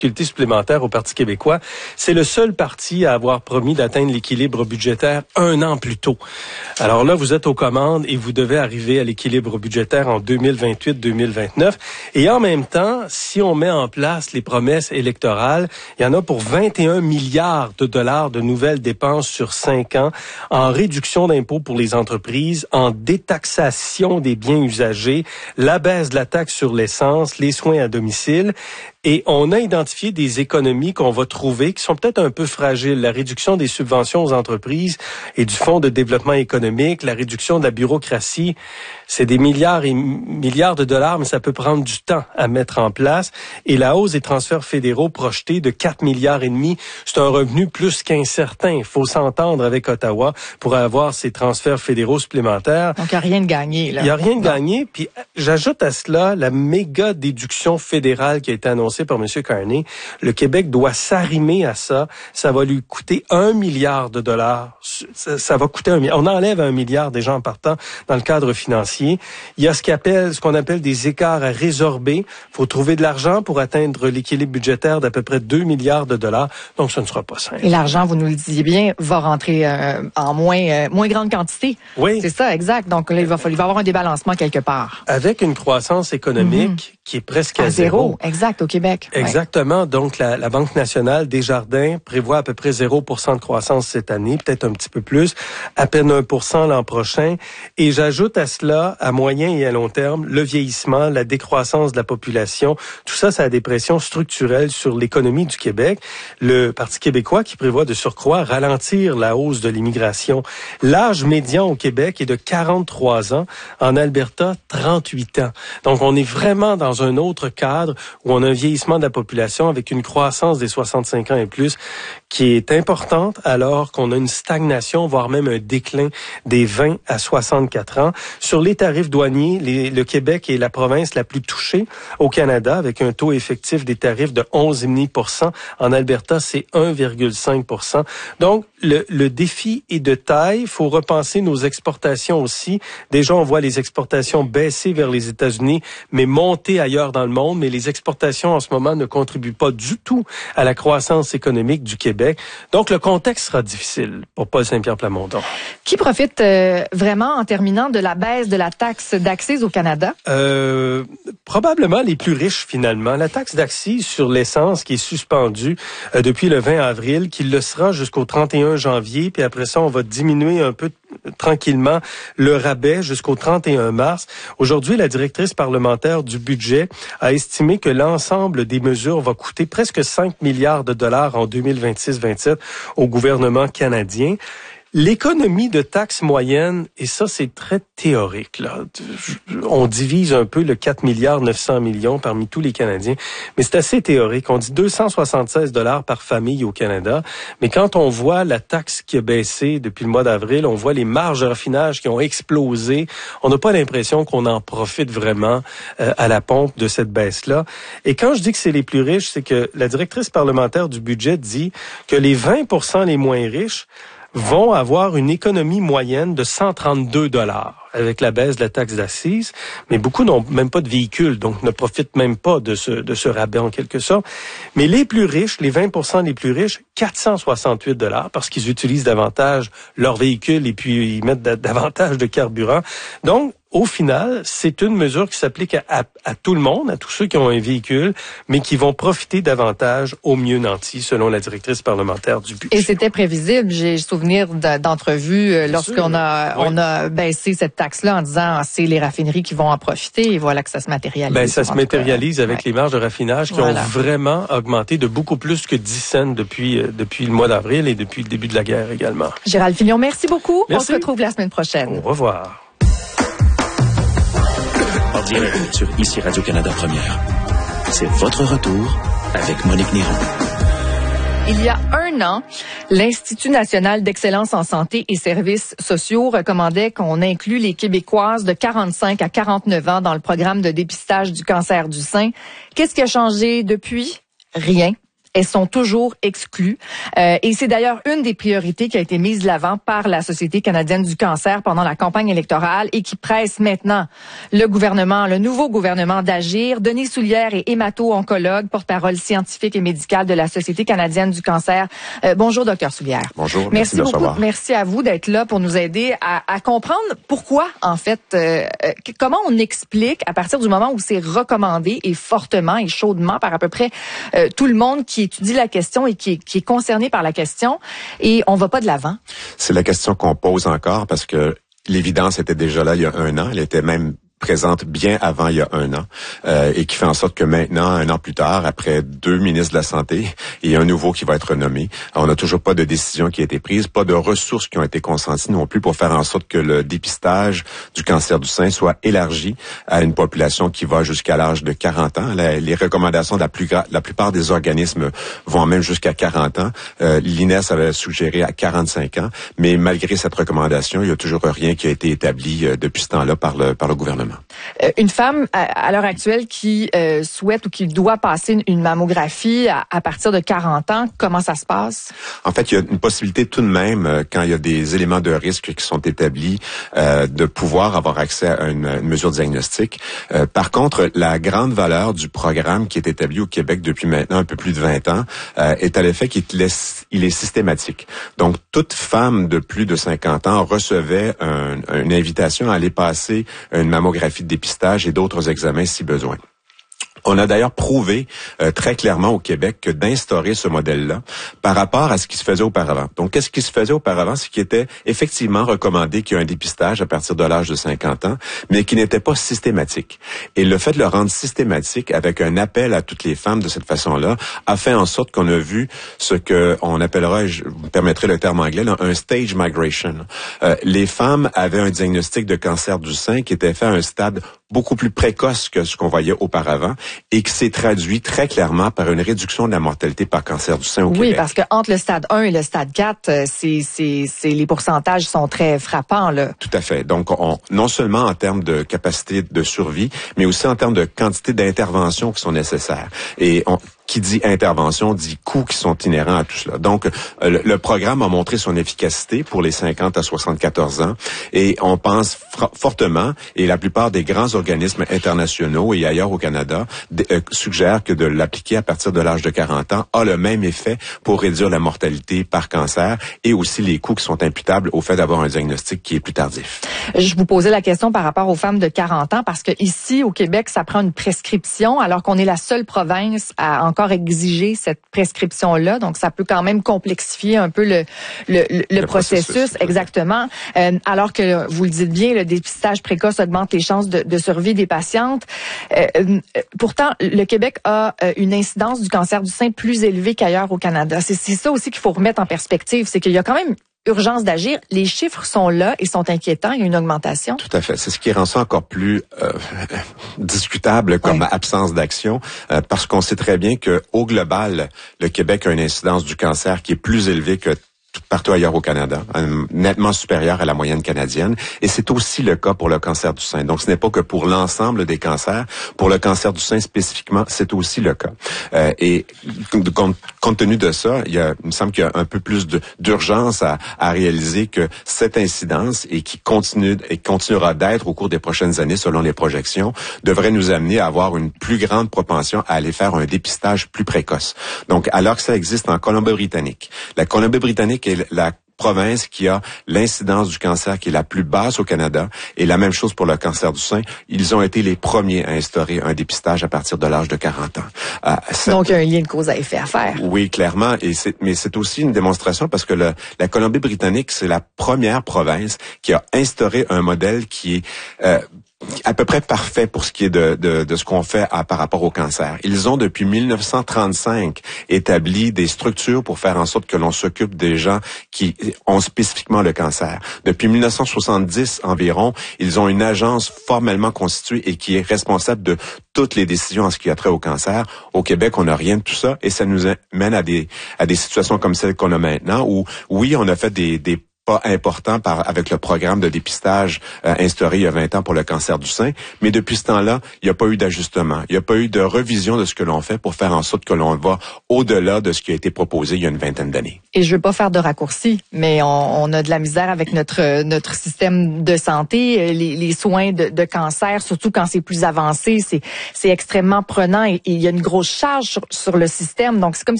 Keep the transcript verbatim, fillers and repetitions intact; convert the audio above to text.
difficulté supplémentaire au Parti québécois. C'est le seul parti à avoir promis d'atteindre l'équilibre budgétaire un an plus tôt. Alors là, vous êtes aux commandes et vous devez arriver à l'équilibre budgétaire en deux mille vingt-huit deux mille vingt-neuf. Et en même temps, si on met en place les promesses électorales, il y en a pour vingt et un milliards de dollars de nouvelles dépenses sur cinq ans, en réduction d'impôts pour les entreprises, en détaxation des biens usagés, la baisse de la taxe sur l'essence, les soins à domicile. Et on a identifié des économies qu'on va trouver qui sont peut-être un peu fragiles. La réduction des subventions aux entreprises et du Fonds de développement économique, la réduction de la bureaucratie, c'est des milliards et milliards de dollars, mais ça peut prendre du temps à mettre en place. Et la hausse des transferts fédéraux projetés de quatre milliards et demi, c'est un revenu plus qu'incertain. Il faut s'entendre avec Ottawa pour avoir ces transferts fédéraux supplémentaires. Donc, il n'y a rien de gagné, là. Il n'y a rien de gagné. Puis, j'ajoute à cela la méga déduction fédérale qui a été annoncée par M. Carney. Le Québec doit s'arrimer à ça. Ça va lui coûter un milliard de dollars. Ça, ça va coûter un milliard. On enlève un milliard des gens partant dans le cadre financier. Il y a ce qu'on appelle, ce qu'on appelle des écarts à résorber. Il faut trouver de l'argent pour atteindre l'équilibre budgétaire d'à peu près deux milliards de dollars. Donc, ce ne sera pas simple. Et l'argent, vous nous le disiez bien, va rentrer euh, en moins, euh, moins grande quantité. Oui. C'est ça, exact. Donc, là, il va falloir il va y avoir un débalancement quelque part. Avec une croissance économique mm-hmm. qui est presque à, à zéro. zéro. Exact, au Québec. Exactement. Ouais. Donc, la, la Banque nationale Desjardins prévoit à peu près zéro pour cent de croissance cette année, peut-être un petit peu plus, à peine un pour cent l'an prochain. Et j'ajoute à cela, à moyen et à long terme, le vieillissement, la décroissance de la population. Tout ça, ça a des pressions structurelles sur l'économie du Québec. Le Parti québécois qui prévoit de surcroît ralentir la hausse de l'immigration. L'âge médian au Québec est de quarante-trois ans. En Alberta, trente-huit ans. Donc, on est vraiment dans un autre cadre où on a un vieillissement de la population avec une croissance des soixante-cinq ans et plus qui est importante alors qu'on a une stagnation, voire même un déclin des vingt à soixante-quatre ans. Sur les tarifs douaniers, les, le Québec est la province la plus touchée au Canada avec un taux effectif des tarifs de onze virgule cinq pour cent. En Alberta, c'est un virgule cinq pour cent. Donc, le, le défi est de taille. Il faut repenser nos exportations aussi. Déjà, on voit les exportations baisser vers les États-Unis, mais monter ailleurs dans le monde. Mais les exportations en ce moment ne contribuent pas du tout à la croissance économique du Québec. Donc, le contexte sera difficile pour Paul Saint-Pierre Plamondon. Qui profite euh, vraiment, en terminant, de la baisse de la taxe d'accise au Canada? Euh, probablement les plus riches, finalement. La taxe d'accise sur l'essence qui est suspendue euh, depuis le vingt avril, qui le sera jusqu'au trente et un janvier, puis après ça, on va diminuer un peu tranquillement le rabais jusqu'au trente et un mars. Aujourd'hui, la directrice parlementaire du budget a estimé que l'ensemble des mesures va coûter presque cinq milliards de dollars en deux mille vingt-six vingt-sept au gouvernement canadien. L'économie de taxe moyenne, et ça c'est très théorique, là. On divise un peu le quatre milliards neuf cents millions parmi tous les Canadiens, mais c'est assez théorique. On dit deux cent soixante-seize dollars par famille au Canada, mais quand on voit la taxe qui a baissé depuis le mois d'avril, on voit les marges de raffinage qui ont explosé, on n'a pas l'impression qu'on en profite vraiment euh, à la pompe de cette baisse-là. Et quand je dis que c'est les plus riches, c'est que la directrice parlementaire du budget dit que les vingt pour cent les moins riches vont avoir une économie moyenne de cent trente-deux dollars avec la baisse de la taxe d'accise, mais beaucoup n'ont même pas de véhicule, donc ne profitent même pas de ce, de ce rabais en quelque sorte. Mais les plus riches, les vingt pour cent les plus riches, quatre cent soixante-huit dollars parce qu'ils utilisent davantage leur véhicule et puis ils mettent davantage de carburant. Donc, au final, c'est une mesure qui s'applique à, à, à tout le monde, à tous ceux qui ont un véhicule, mais qui vont profiter davantage aux mieux nantis, selon la directrice parlementaire du budget. Et c'était prévisible. J'ai souvenir d'entrevues euh, lorsqu'on a, oui. on a baissé cette taxe-là en disant ah, c'est les raffineries qui vont en profiter et voilà que ça se matérialise. Ben, ça se matérialise cas, avec ouais. les marges de raffinage qui voilà. ont vraiment augmenté de beaucoup plus que dix cents depuis, euh, depuis le mois d'avril et depuis le début de la guerre également. Gérald Filion, merci beaucoup. Merci. On se retrouve la semaine prochaine. Au revoir. En direct sur Ici Radio-Canada Première. C'est votre retour avec Monique Néron. Il y a un an, l'Institut national d'excellence en santé et services sociaux recommandait qu'on inclue les Québécoises de quarante-cinq à quarante-neuf ans dans le programme de dépistage du cancer du sein. Qu'est-ce qui a changé depuis? Rien. elles sont toujours exclues. Euh, et c'est d'ailleurs une des priorités qui a été mise de l'avant par la Société canadienne du cancer pendant la campagne électorale et qui presse maintenant le gouvernement, le nouveau gouvernement d'agir. Denis Soulière est hémato-oncologue, porte-parole scientifique et médicale de la Société canadienne du cancer. Euh, bonjour, docteur Soulière. Bonjour, merci, merci de beaucoup. recevoir. Merci à vous d'être là pour nous aider à, à comprendre pourquoi, en fait, euh, euh, comment on explique à partir du moment où c'est recommandé et fortement et chaudement par à peu près euh, tout le monde qui étudie la question et qui est, qui est concerné par la question, et on va pas de l'avant. C'est la question qu'on pose encore parce que l'évidence était déjà là il y a un an. Elle était même présente bien avant il y a un an euh, et qui fait en sorte que maintenant, un an plus tard, après deux ministres de la Santé, il y a un nouveau qui va être nommé. On n'a toujours pas de décision qui a été prise, pas de ressources qui ont été consenties non plus pour faire en sorte que le dépistage du cancer du sein soit élargi à une population qui va jusqu'à l'âge de quarante ans. La, les recommandations de la, plus gra- la plupart des organismes vont même jusqu'à quarante ans. Euh, L'I N E S avait suggéré à quarante-cinq ans, mais malgré cette recommandation, il n'y a toujours rien qui a été établi euh, depuis ce temps-là par le, par le gouvernement. Une femme à, à l'heure actuelle qui euh, souhaite ou qui doit passer une, une mammographie à, à partir de quarante ans, comment ça se passe? En fait, il y a une possibilité tout de même, euh, quand il y a des éléments de risque qui sont établis, euh, de pouvoir avoir accès à une, une mesure diagnostique. Euh, par contre, la grande valeur du programme qui est établi au Québec depuis maintenant un peu plus de vingt ans euh, est à l'effet qu'il laisse, il est systématique. Donc, toute femme de plus de cinquante ans recevait un, une invitation à aller passer une mammographie de dépistage et d'autres examens si besoin. On a d'ailleurs prouvé euh, très clairement au Québec que d'instaurer ce modèle-là par rapport à ce qui se faisait auparavant. Donc, qu'est-ce qui se faisait auparavant? C'est qu'il était effectivement recommandé qu'il y ait un dépistage à partir de l'âge de cinquante ans, mais qui n'était pas systématique. Et le fait de le rendre systématique avec un appel à toutes les femmes de cette façon-là a fait en sorte qu'on a vu ce que on appellera, je vous permettrai le terme anglais, là, un stage migration. Euh, les femmes avaient un diagnostic de cancer du sein qui était fait à un stade beaucoup plus précoce que ce qu'on voyait auparavant et qui s'est traduit très clairement par une réduction de la mortalité par cancer du sein au oui, Québec. Oui, parce que entre le stade un et le stade quatre, c'est, c'est, c'est, les pourcentages sont très frappants, là. Tout à fait. Donc, on, non seulement en termes de capacité de survie, mais aussi en termes de quantité d'interventions qui sont nécessaires. Et on, qui dit intervention, dit coûts qui sont inhérents à tout cela. Donc, le, le programme a montré son efficacité pour les cinquante à soixante-quatorze ans et on pense fra- fortement, et la plupart des grands organismes internationaux et ailleurs au Canada d- euh, suggèrent que de l'appliquer à partir de l'âge de quarante ans a le même effet pour réduire la mortalité par cancer et aussi les coûts qui sont imputables au fait d'avoir un diagnostic qui est plus tardif. Je vous posais la question par rapport aux femmes de quarante ans parce que ici, au Québec, ça prend une prescription alors qu'on est la seule province à encore exiger cette prescription-là. Donc, ça peut quand même complexifier un peu le, le, le, le processus. processus. Exactement. Euh, alors que, vous le dites bien, le dépistage précoce augmente les chances de, de survie des patientes. Euh, euh, pourtant, le Québec a euh, une incidence du cancer du sein plus élevée qu'ailleurs au Canada. C'est, c'est ça aussi qu'il faut remettre en perspective. C'est qu'il y a quand même urgence d'agir. Les chiffres sont là et sont inquiétants. Il y a une augmentation. Tout à fait. C'est ce qui rend ça encore plus euh, discutable comme oui. absence d'action, euh, parce qu'on sait très bien que au global, le Québec a une incidence du cancer qui est plus élevée que partout ailleurs au Canada, nettement supérieur à la moyenne canadienne. Et c'est aussi le cas pour le cancer du sein. Donc, ce n'est pas que pour l'ensemble des cancers. Pour le cancer du sein spécifiquement, c'est aussi le cas. Euh, et compte, compte tenu de ça, il, y a, il me semble qu'il y a un peu plus de, d'urgence à, à réaliser que cette incidence, et qui continue et continuera d'être au cours des prochaines années, selon les projections, devrait nous amener à avoir une plus grande propension à aller faire un dépistage plus précoce. Donc, alors que ça existe en Colombie-Britannique, la Colombie-Britannique est la province qui a l'incidence du cancer qui est la plus basse au Canada, et la même chose pour le cancer du sein. Ils ont été les premiers à instaurer un dépistage à partir de l'âge de quarante ans. Euh, cette... Donc, il y a un lien de cause à effet à faire. Oui, clairement, et c'est, mais c'est aussi une démonstration parce que le, la Colombie-Britannique, c'est la première province qui a instauré un modèle qui est euh, à peu près parfait pour ce qui est de, de, de ce qu'on fait à, par rapport au cancer. Ils ont depuis mille neuf cent trente-cinq établi des structures pour faire en sorte que l'on s'occupe des gens qui ont spécifiquement le cancer. Depuis mille neuf cent soixante-dix environ, ils ont une agence formellement constituée et qui est responsable de toutes les décisions en ce qui a trait au cancer. Au Québec, on n'a rien de tout ça et ça nous mène à des à des situations comme celles qu'on a maintenant où, oui, on a fait des, des pas important par avec le programme de dépistage euh, instauré il y a vingt ans pour le cancer du sein, mais depuis ce temps-là, il n'y a pas eu d'ajustement, il n'y a pas eu de revision de ce que l'on fait pour faire en sorte que l'on va au-delà de ce qui a été proposé il y a une vingtaine d'années. Et je veux pas faire de raccourci, mais on, on a de la misère avec notre notre système de santé, les, les soins de, de cancer, surtout quand c'est plus avancé, c'est c'est extrêmement prenant et, et il y a une grosse charge sur, sur le système, donc c'est comme